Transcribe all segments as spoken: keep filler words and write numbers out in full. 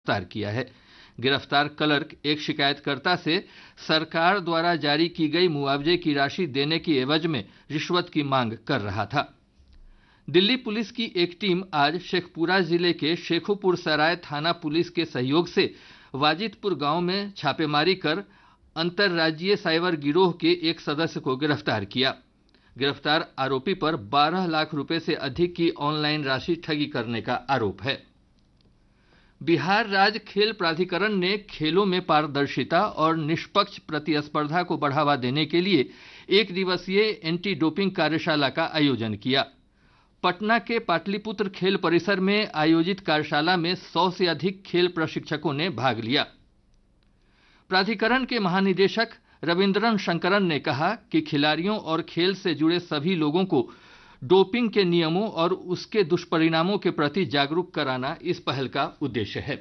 गिरफ्तार किया है। गिरफ्तार क्लर्क एक शिकायतकर्ता से सरकार द्वारा जारी की गई मुआवजे की राशि देने की एवज में रिश्वत की मांग कर रहा था। दिल्ली पुलिस की एक टीम आज शेखपुरा जिले के शेखोपुर सराय थाना पुलिस के सहयोग से वाजिदपुर गांव में छापेमारी कर अंतर्राज्यीय साइबर गिरोह के एक सदस्य को गिरफ्तार किया। गिरफ्तार आरोपी पर बारह लाख रुपए से अधिक की ऑनलाइन राशि ठगी करने का आरोप है। बिहार राज्य खेल प्राधिकरण ने खेलों में पारदर्शिता और निष्पक्ष प्रतिस्पर्धा को बढ़ावा देने के लिए एक दिवसीय एंटी डोपिंग कार्यशाला का आयोजन किया। पटना के पाटलिपुत्र खेल परिसर में आयोजित कार्यशाला में सौ से अधिक खेल प्रशिक्षकों ने भाग लिया। प्राधिकरण के महानिदेशक रविंद्रन शंकरन ने कहा कि खिलाड़ियों और खेल से जुड़े सभी लोगों को डोपिंग के नियमों और उसके दुष्परिणामों के प्रति जागरूक कराना इस पहल का उद्देश्य है।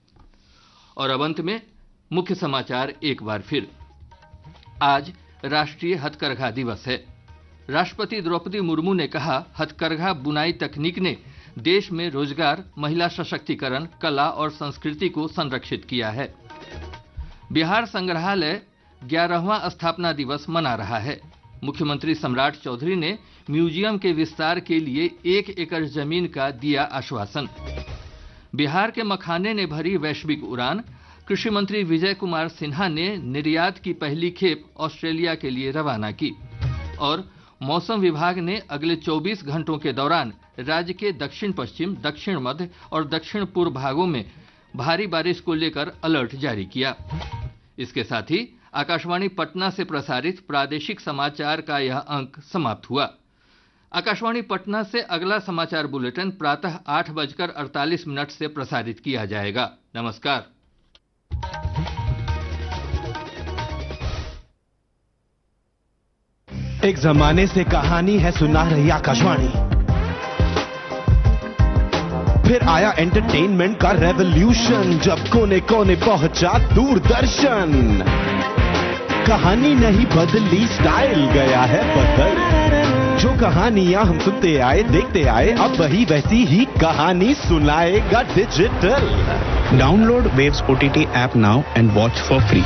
और अब अंत में मुख्य समाचार एक बार फिर। आज राष्ट्रीय हथकरघा दिवस है। राष्ट्रपति द्रौपदी मुर्मू ने कहा, हथकरघा बुनाई तकनीक ने देश में रोजगार, महिला सशक्तिकरण, कला और संस्कृति को संरक्षित किया है। बिहार संग्रहालय ग्यारहवां स्थापना दिवस मना रहा है। मुख्यमंत्री सम्राट चौधरी ने म्यूजियम के विस्तार के लिए एक एकड़ जमीन का दिया आश्वासन। बिहार के मखाने ने भरी वैश्विक उड़ान। कृषि मंत्री विजय कुमार सिन्हा ने निर्यात की पहली खेप ऑस्ट्रेलिया के लिए रवाना की। और मौसम विभाग ने अगले चौबीस घंटों के दौरान राज्य के दक्षिण पश्चिम, दक्षिण मध्य और दक्षिण पूर्व भागों में भारी बारिश को लेकर अलर्ट जारी किया। इसके साथ ही आकाशवाणी पटना से प्रसारित प्रादेशिक समाचार का यह अंक समाप्त हुआ। आकाशवाणी पटना से अगला समाचार बुलेटिन प्रातः आठ बजकर अड़तालीस मिनट से प्रसारित किया जाएगा। नमस्कार। एक जमाने से कहानी है सुना रही आकाशवाणी, फिर आया एंटरटेनमेंट का रेवोल्यूशन, जब कोने कोने पहुंचा दूरदर्शन। कहानी नहीं बदली, स्टाइल गया है बदल। जो कहानियां हम सुनते आए, देखते आए, अब वही वैसी ही कहानी सुनाएगा digital. Download waves OTT app now and watch for free.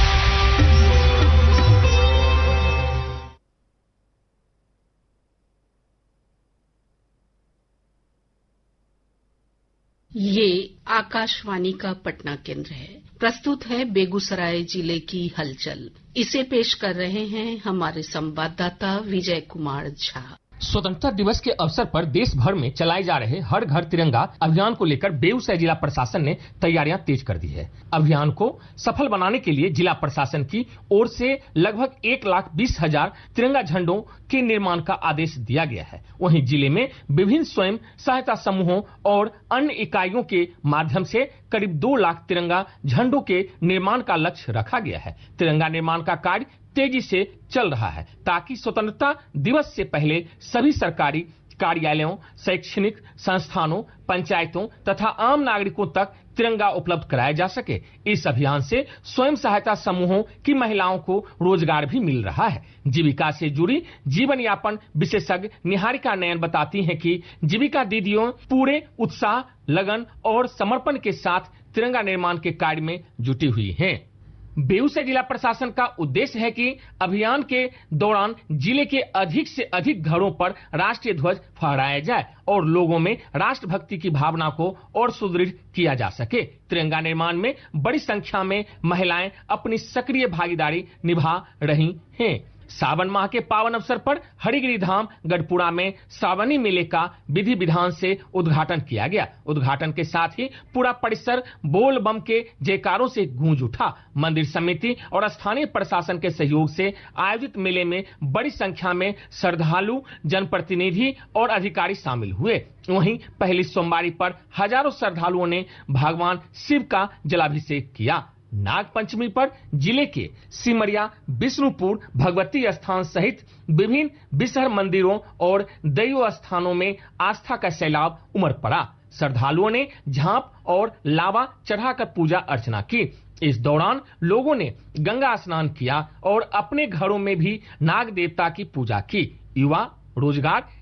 ये आकाशवाणी का पटना केंद्र है। प्रस्तुत है बेगूसराय जिले की हलचल। इसे पेश कर रहे हैं हमारे संवाददाता विजय कुमार झा। स्वतंत्रता दिवस के अवसर पर देश भर में चलाए जा रहे हर घर तिरंगा अभियान को लेकर बेगूसराय जिला प्रशासन ने तैयारियां तेज कर दी है। अभियान को सफल बनाने के लिए जिला प्रशासन की ओर से लगभग एक लाख बीस हजार तिरंगा झंडों के निर्माण का आदेश दिया गया है। वहीं जिले में विभिन्न स्वयं सहायता समूहों और अन्य इकाइयों के माध्यम से करीब दो लाख तिरंगा झंडों के निर्माण का लक्ष्य रखा गया है। तिरंगा निर्माण का कार्य तेजी से चल रहा है ताकि स्वतंत्रता दिवस से पहले सभी सरकारी कार्यालयों, शैक्षणिक संस्थानों, पंचायतों तथा आम नागरिकों तक तिरंगा उपलब्ध कराया जा सके। इस अभियान से स्वयं सहायता समूहों की महिलाओं को रोजगार भी मिल रहा है। जीविका से जुड़ी जीवन यापन विशेषज्ञ निहारिका नयन बताती हैं कि जीविका दीदियों पूरे उत्साह, लगन और समर्पण के साथ तिरंगा निर्माण के कार्य में जुटी हुई हैं। बेगूसराय जिला प्रशासन का उद्देश्य है कि अभियान के दौरान जिले के अधिक से अधिक घरों पर राष्ट्रीय ध्वज फहराया जाए और लोगों में राष्ट्रभक्ति की भावना को और सुदृढ़ किया जा सके। तिरंगा निर्माण में बड़ी संख्या में महिलाएं अपनी सक्रिय भागीदारी निभा रही हैं। सावन माह के पावन अवसर पर हरिगिरी धाम गढ़पुरा में सावनी मेले का विधि विधान से उद्घाटन किया गया। उद्घाटन के साथ ही पूरा परिसर बोल बम के जयकारों से गूंज उठा। मंदिर समिति और स्थानीय प्रशासन के सहयोग से आयोजित मेले में बड़ी संख्या में श्रद्धालु, जनप्रतिनिधि और अधिकारी शामिल हुए। वहीं पहली सोमवारी पर हजारों श्रद्धालुओं ने भगवान शिव का जलाभिषेक किया। नाग पंचमी पर जिले के सिमरिया, विष्णुपुर, भगवती स्थान सहित विभिन्न विषहर मंदिरों और दैव स्थानों में आस्था का सैलाब उमड़ पड़ा। श्रद्धालुओं ने झांप और लावा चढ़ाकर पूजा अर्चना की। इस दौरान लोगों ने गंगा स्नान किया और अपने घरों में भी नाग देवता की पूजा की। युवा रोजगार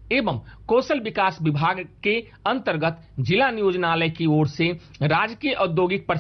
एवं कौशल विकास विभाग के अंतर्गत जिला नियोजनालय की ओर से राजकीय औद्योगिक